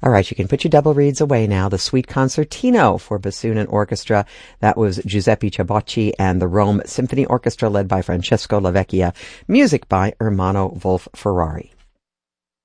All right, you can put your double reeds away now. The Suite Concertino for bassoon and orchestra. That was Giuseppe Ciabocci and the Rome Symphony Orchestra led by Francesco Lavecchia. Music by Ermanno Wolf-Ferrari.